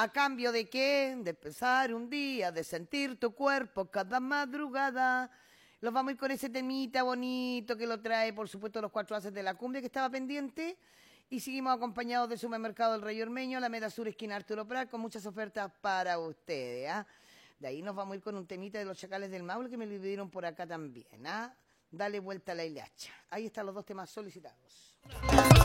¿A cambio de qué? De empezar un día, de sentir tu cuerpo cada madrugada. Los vamos a ir con ese temita bonito que lo trae, por supuesto, los 4 haces de la cumbia que estaba pendiente. Y seguimos acompañados del supermercado El Rey Ormeño, la Meda Sur, esquina Arturo Prat, con muchas ofertas para ustedes. ¿Ah? De ahí nos vamos a ir con un temita de los Chacales del Maule que me lo pidieron por acá también. ¿Ah? Dale vuelta a la hilacha. Ahí están los 2 temas solicitados.